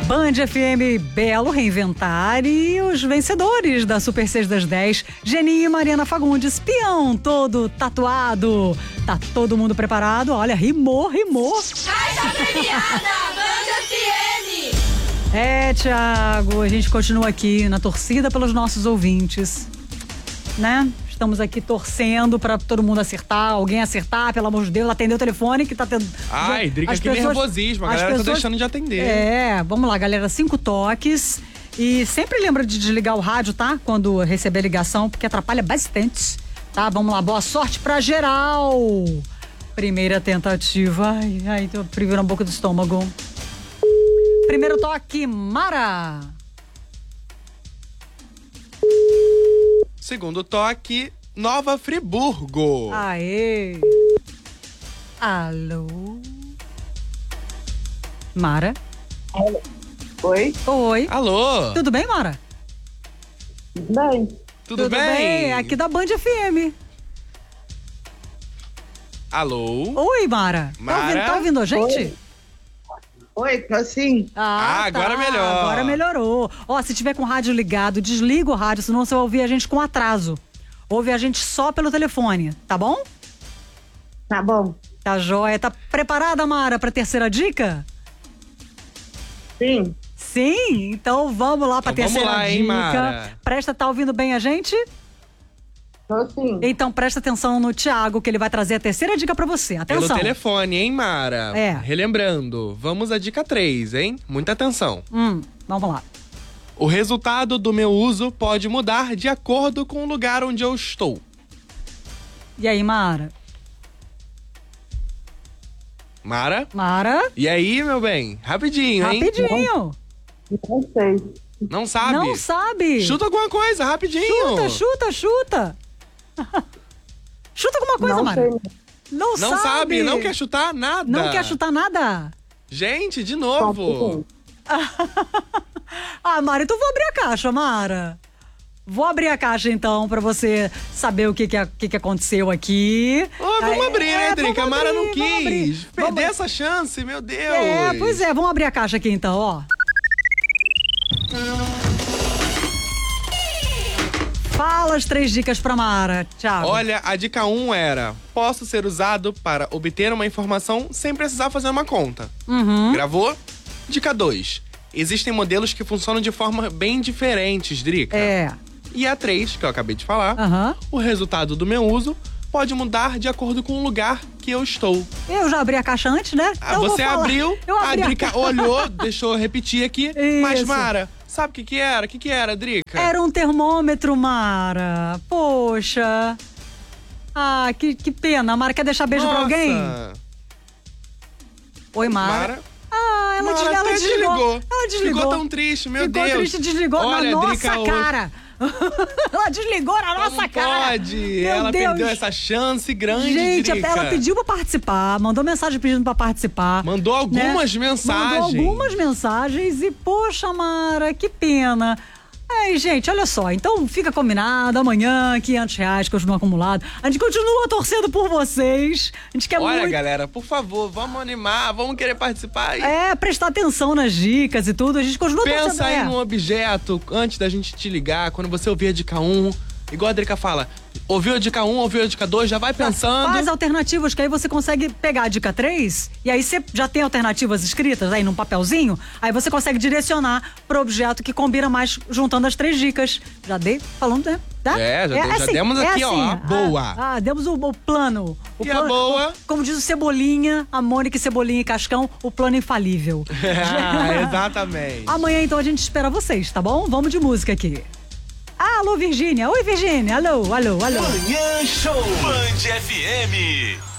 Band FM Belo Reinventar e os vencedores da Super 6 das 10, Geni e Mariana Fagundes, peão todo tatuado. Tá todo mundo preparado? Olha, rimou. Caixa premiada, Band FM! Thiago, a gente continua aqui na torcida pelos nossos ouvintes, né? Estamos aqui torcendo pra todo mundo acertar, alguém acertar, pelo amor de Deus, atender o telefone que tá tendo... Ai, Drica, que nervosismo, a galera tá deixando de atender. Vamos lá, galera, 5 toques. E sempre lembra de desligar o rádio, tá? Quando receber ligação, porque atrapalha bastante, tá? Vamos lá, boa sorte pra geral. Primeira tentativa. Ai, tô privando a boca do estômago. Primeiro toque, Mara. Segundo toque, Nova Friburgo. Aê. Alô? Mara? Oi? Oi. Alô? Tudo bem, Mara? Bem. Tudo bem? Aqui da Band FM. Alô? Oi, Mara. Mara? Tá ouvindo a gente? Oi, tô sim. Agora melhor. Agora melhorou. Ó, se tiver com o rádio ligado, desliga o rádio, senão você vai ouvir a gente com atraso. Ouve a gente só pelo telefone, tá bom? Tá bom. Tá joia. Tá preparada, Mara, pra terceira dica? Sim. Sim? Então vamos lá pra Então terceira vamos lá, dica. hein, Mara? Tá ouvindo bem a gente? Tô sim. Então presta atenção no Thiago, que ele vai trazer a terceira dica pra você. Atenção. Pelo telefone, hein, Mara? Relembrando, vamos à dica 3, hein? Muita atenção. Vamos lá. O resultado do meu uso pode mudar de acordo com o lugar onde eu estou. E aí, Mara? Mara? Mara? E aí, meu bem? Rapidinho, hein? Rapidinho. Não sei. Não sabe? Não sabe. Chuta alguma coisa, rapidinho. Chuta. Chuta alguma coisa, Não Mara. sei. Não sabe. Não quer chutar nada. Não quer chutar nada? Gente, de novo. Mara, então vou abrir a caixa, Mara. Vou abrir a caixa, então, pra você saber o que aconteceu aqui. Vamos abrir, né, Drica? A Mara não vamos abrir. quis. Perder essa chance, meu Deus. Pois é, vamos abrir a caixa aqui, então, ó. Fala as 3 dicas pra Mara, Thiago. Olha, a dica 1 era: posso ser usado para obter uma informação sem precisar fazer uma conta. Gravou? Dica 2: existem modelos que funcionam de forma bem diferentes, Drica. E a 3, que eu acabei de falar: o resultado do meu uso pode mudar de acordo com o lugar que eu estou. Eu já abri a caixa antes, né? Você abriu, a Drica olhou, deixou eu repetir aqui. Mas, Isso. Mara, sabe o que era? O que era, Drica? Era um termômetro, Mara. Poxa. Que pena. A Mara quer deixar beijo pra alguém? Oi, Mara. Ela desligou. Ela desligou. Ficou tão triste, meu Deus. Ficou triste, desligou. Olha, na Drica, nossa cara. Ela desligou na nossa cara. Pode. Meu Ela Deus. perdeu essa chance grande, Gente, Drica. ela pediu pra participar, mandou mensagem pedindo pra participar. Mandou algumas né? mensagens. Mandou algumas mensagens e, poxa, Mara, que pena. Gente, olha só, então fica combinado, amanhã, R$500 continua acumulado. A gente continua torcendo por vocês. A gente quer Olha, galera, por favor, vamos animar, vamos querer participar. Prestar atenção nas dicas e tudo, a gente continua torcendo. Pensa aí num objeto antes da gente te ligar, quando você ouvir a dica 1, igual a Drica fala, ouviu a dica 1, ouviu a dica 2, já vai pensando. Faz alternativas, que aí você consegue pegar a dica 3, e aí você já tem alternativas escritas aí num papelzinho, aí você consegue direcionar pro objeto que combina mais juntando as 3 dicas. Já dei falando, né? Tá? Já demos aqui, ó, a boa. Demos o plano. E a boa? Como diz o Cebolinha, a Mônica, Cebolinha e Cascão, o plano infalível. Exatamente. Amanhã, então, a gente espera vocês, tá bom? Vamos de música aqui. Alô, Virgínia. Oi, Virgínia. Alô. Manhã Show Band FM.